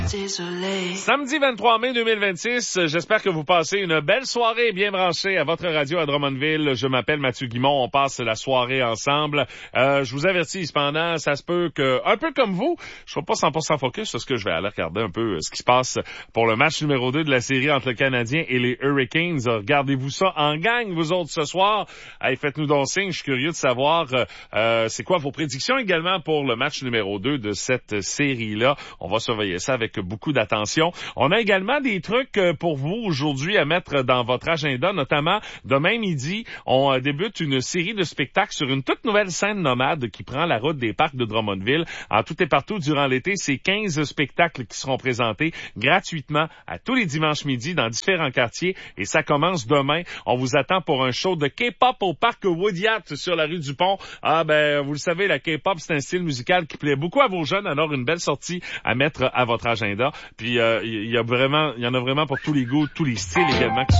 Désolé. Samedi 23 mai 2026, j'espère que vous passez une belle soirée bien branchée à votre radio à Drummondville. Je m'appelle Mathieu Guimond, on passe la soirée ensemble. Je vous avertis, cependant, ça se peut que, un peu comme vous, je ne serai pas 100% focus parce que je vais aller regarder un peu ce qui se passe pour le match numéro 2 de la série entre le Canadien et les Hurricanes. Regardez-vous ça en gang, vous autres, ce soir. Hey, faites-nous donc signe, je suis curieux de savoir c'est quoi vos prédictions également pour le match numéro 2 de cette série-là. On va surveiller ça avec beaucoup d'attention. On a également des trucs pour vous aujourd'hui à mettre dans votre agenda, notamment demain midi, on débute une série de spectacles sur une toute nouvelle scène nomade qui prend la route des parcs de Drummondville. En tout et partout durant l'été, c'est 15 spectacles qui seront présentés gratuitement à tous les dimanches midi dans différents quartiers et ça commence demain. On vous attend pour un show de K-pop au parc Woodyat sur la rue du Pont. Ah ben, vous le savez, la K-pop, c'est un style musical qui plaît beaucoup à vos jeunes, alors une belle sortie à mettre à votre agenda. Puis il y en a vraiment pour tous les goûts, tous les styles également qui